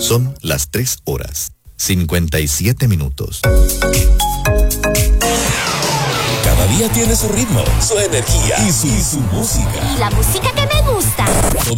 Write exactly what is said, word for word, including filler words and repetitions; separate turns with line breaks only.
Son las tres horas, cincuenta y siete minutos.
Cada día tiene su ritmo, su energía y su, y su música.
Y la música que me gusta.